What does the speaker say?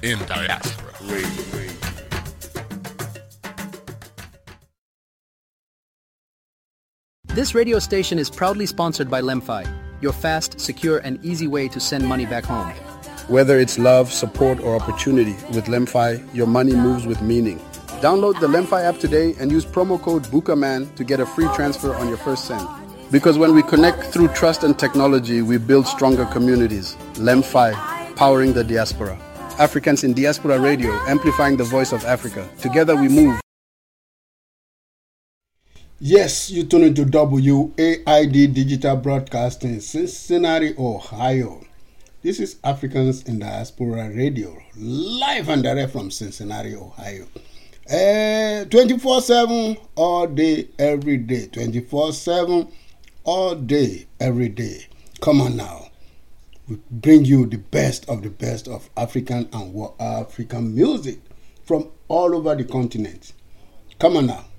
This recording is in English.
in Diaspora. This radio station is proudly sponsored by Lemfi, your fast, secure, and easy way to send money back home. Whether it's love, support, or opportunity, with Lemfi, your money moves with meaning. Download the Lemfi app today and use promo code BUKAMAN to get a free transfer on your first send. Because when we connect through trust and technology, we build stronger communities. Lemfi, powering the diaspora. Africans in Diaspora Radio, amplifying the voice of Africa. Together we move. Yes, you tune into WAID Digital Broadcasting, Cincinnati, Ohio. This is Africans in Diaspora Radio, live and direct from Cincinnati, Ohio. 24/7, all day, every day. 24/7, all day, every day. Come on now. We bring you the best of African and African music from all over the continent. Come on now.